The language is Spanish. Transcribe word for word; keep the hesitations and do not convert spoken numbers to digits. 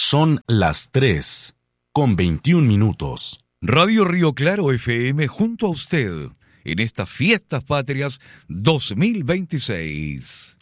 Son las tres con veintiún minutos. Radio Río Claro F M junto a usted en estas fiestas patrias dos mil veintiséis.